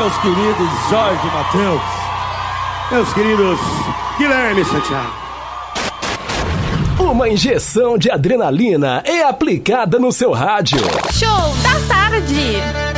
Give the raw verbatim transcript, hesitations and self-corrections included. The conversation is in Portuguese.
meus queridos Jorge e Matheus, meus queridos Guilherme e Santiago. Uma injeção de adrenalina é aplicada no seu rádio. Show da tarde.